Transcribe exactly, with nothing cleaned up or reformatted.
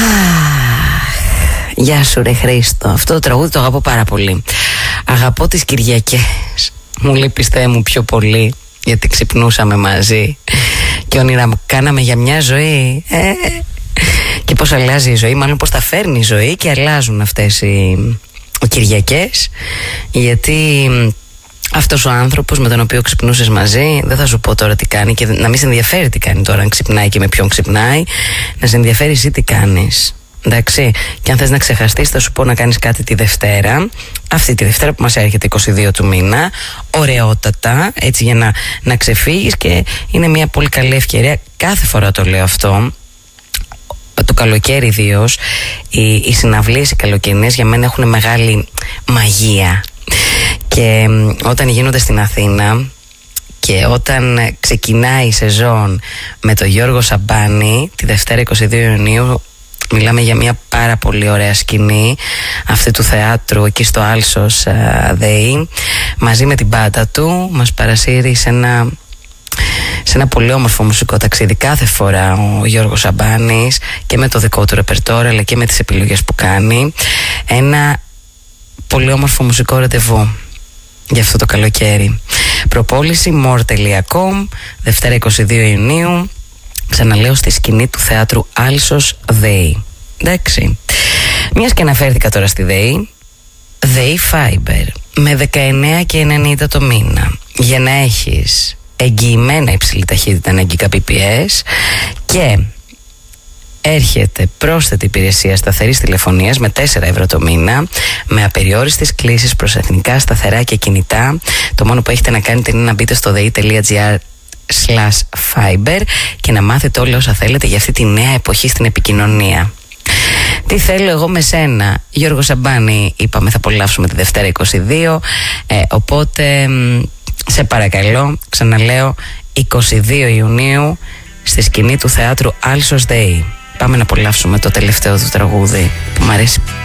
Γεια σου ρε Χρήστο. Αυτό το τραγούδι το αγαπώ πάρα πολύ. Αγαπώ τις Κυριακές. Μου λείπεις Θεέ μου πιο πολύ, γιατί ξυπνούσαμε μαζί και όνειρα κάναμε για μια ζωή. ε, Και πως αλλάζει η ζωή, μάλλον πως τα φέρνει η ζωή και αλλάζουν αυτές οι, οι Κυριακές. Γιατί αυτός ο άνθρωπος με τον οποίο ξυπνούσες μαζί, δεν θα σου πω τώρα τι κάνει και να μην σε ενδιαφέρει τι κάνει τώρα, αν ξυπνάει και με ποιον ξυπνάει. Να σε ενδιαφέρει εσύ τι κάνεις. Εντάξει, και αν θες να ξεχαστείς, θα σου πω να κάνεις κάτι τη Δευτέρα. Αυτή τη Δευτέρα που μας έρχεται είκοσι δύο του μήνα. Ωραιότατα, έτσι για να, να ξεφύγεις. Και είναι μια πολύ καλή ευκαιρία. Κάθε φορά το λέω αυτό. Το καλοκαίρι ιδίως, οι, οι συναυλίες οι καλοκαιρινές για μένα έχουν μεγάλη μαγεία. Και όταν γίνονται στην Αθήνα και όταν ξεκινάει η σεζόν με τον Γιώργο Σαμπάνη τη Δευτέρα είκοσι δύο Ιουνίου, μιλάμε για μια πάρα πολύ ωραία σκηνή αυτή του θεάτρου εκεί στο Άλσος ΔΕΗ, μαζί με την μπάντα του μας παρασύρει σε ένα, σε ένα πολύ όμορφο μουσικό ταξίδι κάθε φορά ο Γιώργος Σαμπάνης, και με το δικό του ρεπερτόριο αλλά και με τις επιλογές που κάνει. Ένα πολύ όμορφο μουσικό ραντεβού για αυτό το καλοκαίρι. Προπόληση more τελεία com, Δευτέρα είκοσι δύο Ιουνίου. Ξαναλέω, στη σκηνή του θεάτρου Άλσος ΔΕΗ. Εντάξει. Μιας και αναφέρθηκα τώρα στη ΔΕΗ, ΔΕΗ Fiber με δεκαεννέα και ενενήντα το μήνα, για να έχεις εγγυημένα υψηλή ταχύτητα ένα Gbps, και έρχεται πρόσθετη υπηρεσία σταθερής τηλεφωνίας με τέσσερα ευρώ το μήνα, με απεριόριστες κλήσεις προς εθνικά σταθερά και κινητά. Το μόνο που έχετε να κάνετε είναι να μπείτε στο dei.gr slash fiber και να μάθετε όλα όσα θέλετε για αυτή τη νέα εποχή στην επικοινωνία. Τι θέλω εγώ με σένα, Γιώργο Σαμπάνη, είπαμε θα απολαύσουμε τη Δευτέρα είκοσι δύο, ε, οπότε σε παρακαλώ, ξαναλέω, είκοσι δύο Ιουνίου στη σκηνή του θεάτρου Άλσος ΔΕΗ. Πάμε να απολαύσουμε το τελευταίο του τραγούδι που μου αρέσει